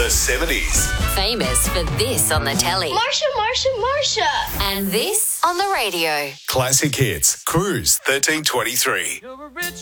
The 70s. Famous for this on the telly. Marsha. And this on the radio. Classic hits. Cruise 1323. You're a rich